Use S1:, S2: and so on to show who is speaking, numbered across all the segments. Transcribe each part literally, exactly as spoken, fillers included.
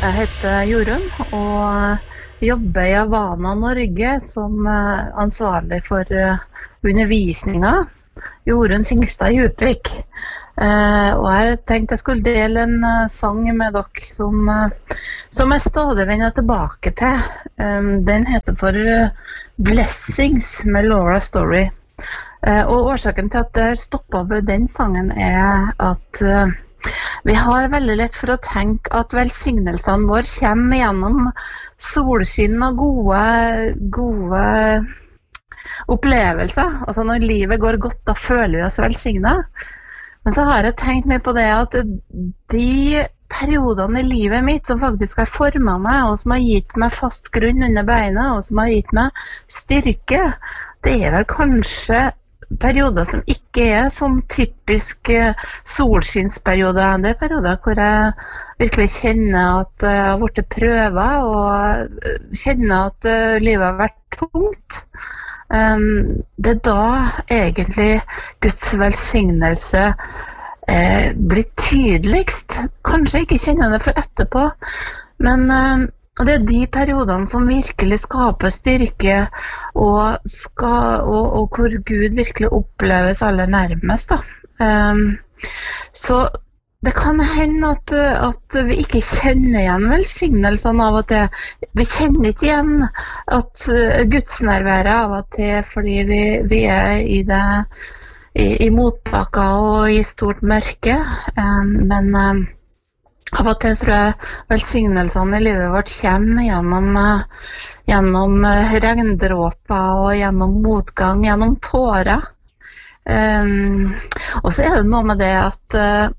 S1: Jeg heter Jorunn og jobber i Havana, Norge som eh, ansvarlig for eh, undervisningen. Jorunn Kingstad Djupvik. Eh, og jeg tenkte jeg skulle dele en eh, sang med dere som, eh, som jeg stadig vender tilbake til. Um, den heter for eh, Blessings med Laura Story. Eh, og årsaken til at jeg stoppet ved den sangen er at eh, vi har veldig lett for å tenke at velsignelsene våre kommer gjennom solskinn og gode, gode opplevelser. Altså når livet går godt, da føler vi oss velsignet. Men så har jeg tenkt meg på det at de periodene i livet mitt som faktisk har formet meg, og som har gitt meg fast grunn under beina, og som har gitt meg styrke, det er vel kanskje perioder som ikke er sånn typisk solskinnsperioder. Det er perioder hvor jeg virkelig kjenner at jeg har vært prøvet, og kjenner at livet har vært tungt. Det er da egentlig Guds velsignelse blir tydeligst. Kanskje ikke kjenner det for etterpå, men det er de periodene som virkelig skaper styrke, og, skal, og, og hvor Gud virkelig oppleves aller nærmest. Da. Um, så det kan hende at, at vi ikke kjenner igjen velsignelsene av og til. Vi kjenner ikke igjen at gudsnærværet av og til, fordi vi, vi er i, det, i, i motbakker og i stort mørke. Um, men um, Av og til tror jeg velsignelsene i livet vårt kommer gjennom, gjennom regndråper og gjennom motgang, gjennom tårer. Um, og så er det noe med det at uh,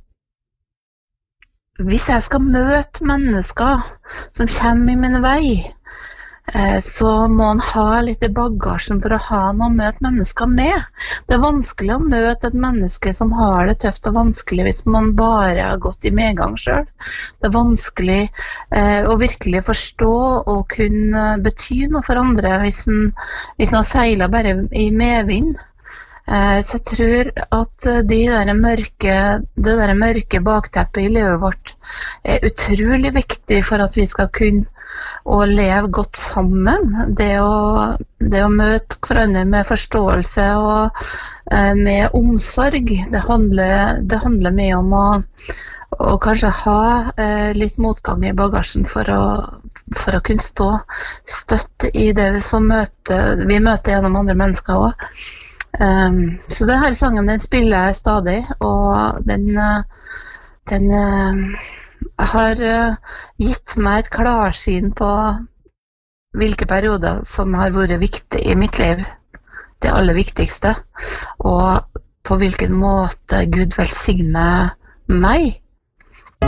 S1: hvis jeg skal møte mennesker som kommer i min vei, uh, så må man ha litt i bagasjen for å ha noe å møte mennesker med. Det er vanskelig å møte et menneske som har det tøft og vanskelig hvis man bare har gått i medgang selv. Det er vanskelig eh, å virkelig forstå og kunne bety noe for andre hvis man, hvis man seiler bare i medvind. Eh, så jeg tror at de der mørke, det der mørke bakteppet i livet vårt er utrolig viktig for at vi skal kunne å leve godt sammen, det å, det å møte hverandre med forståelse og eh, med omsorg. Det handler, det handler mye om å, å kanskje ha eh, litt motgang i bagasjen for å, for å kunne stå støtt i det vi, som møter, vi møter gjennom andre mennesker også. Um, så denne sangen den spiller jeg stadig, og den, den Jeg har uh, gitt meg et klarsyn på hvilke perioder som har vært viktige i mitt liv, det aller viktigste, og på hvilken måte Gud velsigner meg.